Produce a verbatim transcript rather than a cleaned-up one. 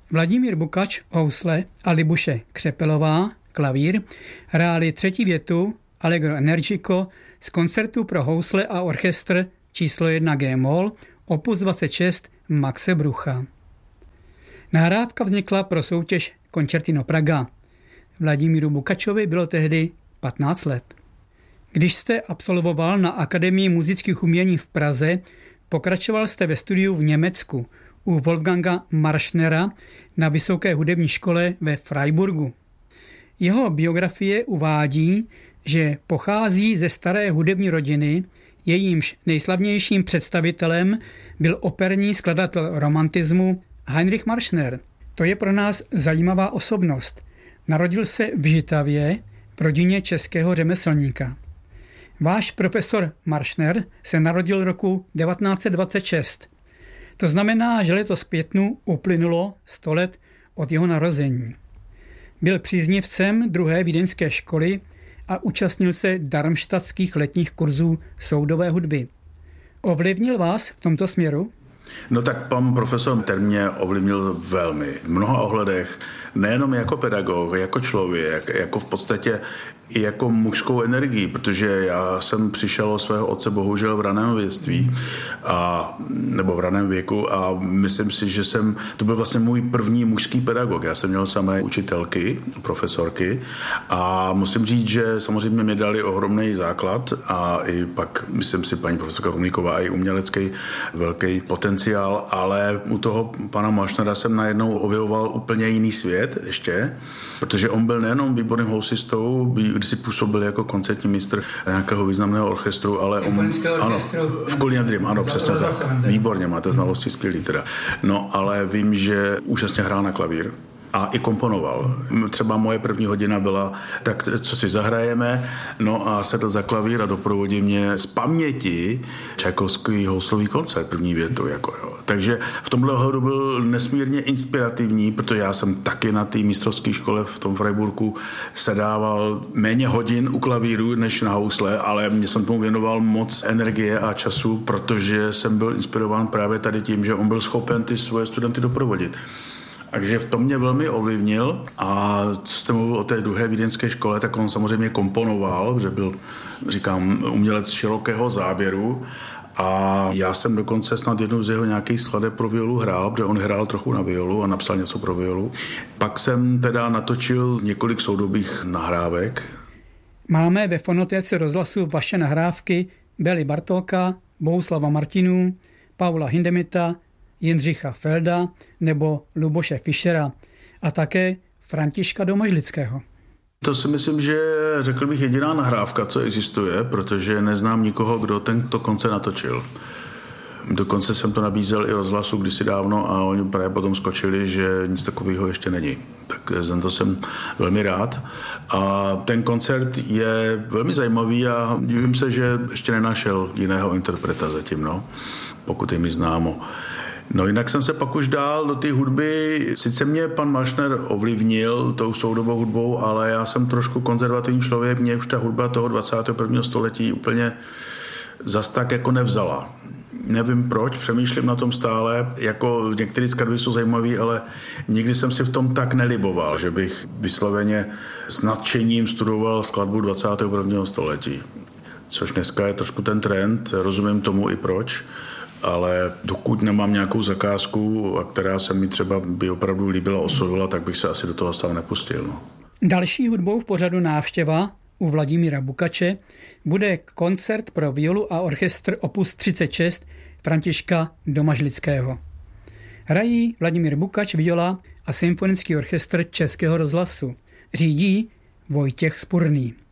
Vladimír Bukač housle a Libuše Křepelová klavír hráli třetí větu Allegro Energico z koncertu pro housle a orchestr číslo jedna G-moll opus dvacet šest Maxe Brucha. Nahrávka vznikla pro soutěž Concertino Praga. Vladimíru Bukačovi bylo tehdy patnáct let. Když jste absolvoval na Akademii muzických umění v Praze, pokračoval jste ve studiu v Německu u Wolfganga Marschnera na Vysoké hudební škole ve Freiburgu. Jeho biografie uvádí, že pochází ze staré hudební rodiny, jejímž nejslavnějším představitelem byl operní skladatel romantismu Heinrich Marschner. To je pro nás zajímavá osobnost. Narodil se v Žitavě v rodině českého řemeslníka. Váš profesor Marschner se narodil roku devatenáct set dvacet šest. To znamená, že letos v květnu uplynulo sto let od jeho narození. Byl příznivcem druhé vídeňské školy a účastnil se darmštadtských letních kurzů soudové hudby. Ovlivnil vás v tomto směru? No tak pan profesor ten mě ovlivnil velmi v mnoha ohledech, nejenom jako pedagog, jako člověk, jako v podstatě i jako mužskou energii, protože já jsem přišel o svého otce bohužel v raném větství, a, nebo v raném věku a myslím si, že jsem, to byl vlastně můj první mužský pedagog. Já jsem měl samé učitelky, profesorky a musím říct, že samozřejmě mě dali ohromný základ a i pak, myslím si, paní profesorka Rumlíková i umělecký velký potenciál, ale u toho pana Marschnera jsem najednou objevoval úplně jiný svět ještě, protože on byl nejenom výborným houslistou, když si působil jako koncertní mistr nějakého významného orchestru, ale on, ano, v Kulian Dream, ano, přesně tak. Výborně, máte znalosti skvělý teda. No, ale vím, že úžasně hrál na klavír a i komponoval. Třeba moje první hodina byla, tak co si zahrajeme, no a sedl za klavír a doprovodí mě z paměti Čajkovský houslový koncert, první větu, jako jo. Takže v tomhle ohledu byl nesmírně inspirativní, protože já jsem taky na té mistrovské škole v tom Freiburgu sedával méně hodin u klavíru než na housle, ale mě jsem tomu věnoval moc energie a času, protože jsem byl inspirován právě tady tím, že on byl schopen ty svoje studenty doprovodit. Takže v tom mě velmi ovlivnil a co jste mluvil o té druhé vídeňské škole, tak on samozřejmě komponoval, že byl, říkám, umělec širokého záběru a já jsem dokonce snad jednou z jeho nějakých skladeb pro violu hrál, protože on hrál trochu na violu a napsal něco pro violu. Pak jsem teda natočil několik soudobých nahrávek. Máme ve fonotéce rozhlasu vaše nahrávky Bely Bartóka, Bohuslava Martinů, Paula Hindemita, Jindřicha Felda nebo Luboše Fischera a také Františka Domažlického. To si myslím, že řekl bych jediná nahrávka, co existuje, protože neznám nikoho, kdo tento koncert natočil. Dokonce jsem to nabízel i rozhlasu kdysi dávno a oni právě potom skočili, že nic takového ještě není. Tak za to jsem velmi rád. A ten koncert je velmi zajímavý a divím se, že ještě nenašel jiného interpreta zatím, no, pokud je mi známo. No jinak jsem se pak už dál do té hudby, sice mě pan Marschner ovlivnil tou soudobou hudbou, ale já jsem trošku konzervativní člověk, mě už ta hudba toho dvacátého prvního století úplně zas tak jako nevzala. Nevím proč, přemýšlím na tom stále, jako některé skladby jsou zajímavé, ale nikdy jsem si v tom tak neliboval, že bych vysloveně s nadšením studoval skladbu dvacátého prvního století. Což dneska je trošku ten trend, rozumím tomu i proč, ale dokud nemám nějakou zakázku, a která se mi třeba by opravdu líbila, oslovila, tak bych se asi do toho sám nepustil. No. Další hudbou v pořadu Návštěva u Vladimíra Bukače bude koncert pro violu a orchestr opus třicet šest Františka Domažlického. Hrají Vladimír Bukač, viola a symfonický orchestr Českého rozhlasu. Řídí Vojtěch Spurný.